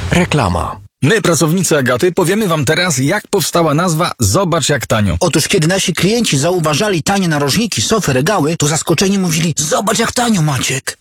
Reklama. My, pracownicy Agaty, powiemy wam teraz, jak powstała nazwa Zobacz jak tanio. Otóż kiedy nasi klienci zauważali tanie narożniki, sofy, regały, to zaskoczeni mówili: zobacz jak tanio, Maciek.